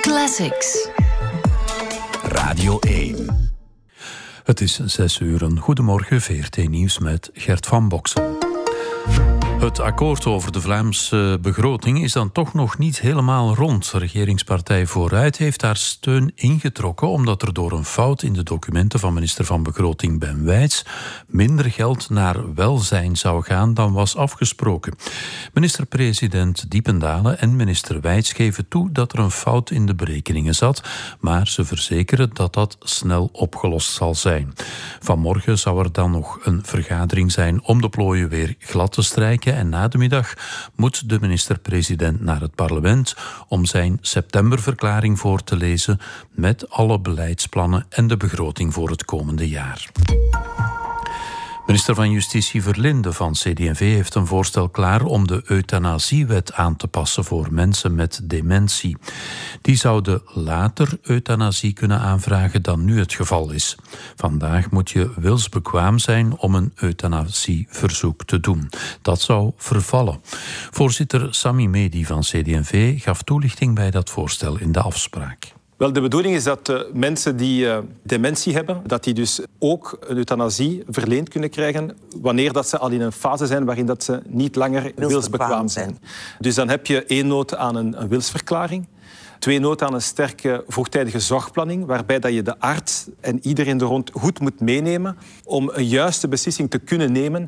Classics. Radio 1. Het is 6 uur. Goedemorgen, VRT Nieuws met Gert van Boksel. Het akkoord over de Vlaamse begroting is dan toch nog niet helemaal rond. De regeringspartij Vooruit heeft haar steun ingetrokken omdat er door een fout in de documenten van minister van Begroting Ben Wijts minder geld naar welzijn zou gaan dan was afgesproken. Minister-president Diependalen en minister Wijts geven toe dat er een fout in de berekeningen zat, maar ze verzekeren dat dat snel opgelost zal zijn. Vanmorgen zou er dan nog een vergadering zijn om de plooien weer glad te strijken. En na de middag moet de minister-president naar het parlement om zijn septemberverklaring voor te lezen met alle beleidsplannen en de begroting voor het komende jaar. Minister van Justitie Verlinde van CD&V heeft een voorstel klaar om de euthanasiewet aan te passen voor mensen met dementie. Die zouden later euthanasie kunnen aanvragen dan nu het geval is. Vandaag moet je wilsbekwaam zijn om een euthanasieverzoek te doen. Dat zou vervallen. Voorzitter Sami Medi van CD&V gaf toelichting bij dat voorstel in de afspraak. Wel, de bedoeling is dat mensen die dementie hebben, dat die dus ook een euthanasie verleend kunnen krijgen wanneer dat ze al in een fase zijn waarin dat ze niet langer wilsbekwaam zijn. Dus dan heb je 1 nood aan een wilsverklaring, 2 nood aan een sterke vroegtijdige zorgplanning, waarbij dat je de arts en iedereen er rond goed moet meenemen om een juiste beslissing te kunnen nemen.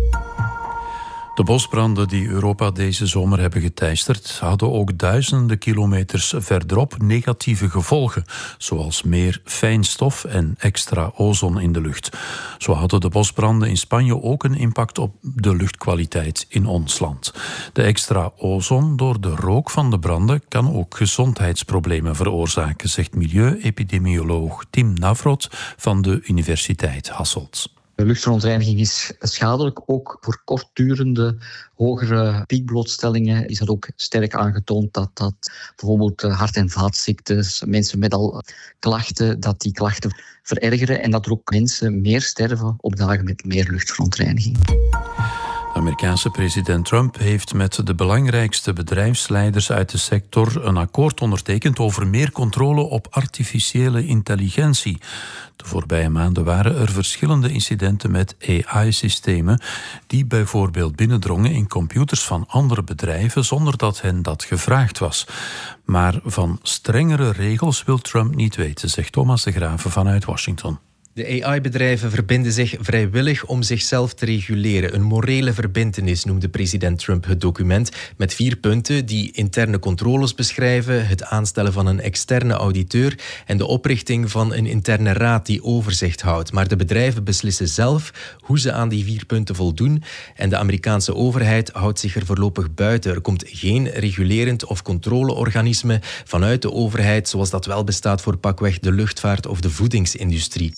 De bosbranden die Europa deze zomer hebben geteisterd hadden ook duizenden kilometers verderop negatieve gevolgen, zoals meer fijnstof en extra ozon in de lucht. Zo hadden de bosbranden in Spanje ook een impact op de luchtkwaliteit in ons land. De extra ozon door de rook van de branden kan ook gezondheidsproblemen veroorzaken, zegt milieuepidemioloog Tim Navrot van de Universiteit Hasselt. De luchtverontreiniging is schadelijk, ook voor kortdurende, hogere piekblootstellingen is dat ook sterk aangetoond dat bijvoorbeeld hart- en vaatziektes, mensen met al klachten, dat die klachten verergeren en dat er ook mensen meer sterven op dagen met meer luchtverontreiniging. De Amerikaanse president Trump heeft met de belangrijkste bedrijfsleiders uit de sector een akkoord ondertekend over meer controle op artificiële intelligentie. De voorbije maanden waren er verschillende incidenten met AI-systemen die bijvoorbeeld binnendrongen in computers van andere bedrijven zonder dat hen dat gevraagd was. Maar van strengere regels wil Trump niet weten, zegt Thomas de Grave vanuit Washington. De AI-bedrijven verbinden zich vrijwillig om zichzelf te reguleren. Een morele verbintenis noemde president Trump het document met 4 punten die interne controles beschrijven, het aanstellen van een externe auditeur en de oprichting van een interne raad die overzicht houdt. Maar de bedrijven beslissen zelf hoe ze aan die 4 punten voldoen en de Amerikaanse overheid houdt zich er voorlopig buiten. Er komt geen regulerend of controleorganisme vanuit de overheid zoals dat wel bestaat voor pakweg de luchtvaart of de voedingsindustrie.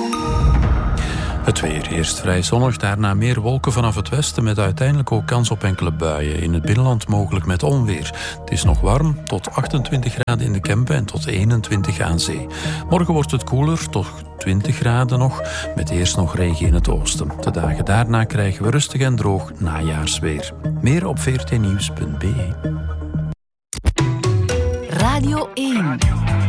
Het weer eerst vrij zonnig, daarna meer wolken vanaf het westen met uiteindelijk ook kans op enkele buien. In het binnenland mogelijk met onweer. Het is nog warm, tot 28 graden in de Kempen en tot 21 aan zee. Morgen wordt het koeler, tot 20 graden nog, met eerst nog regen in het oosten. De dagen daarna krijgen we rustig en droog najaarsweer. Meer op vrtnieuws.be. Radio 1.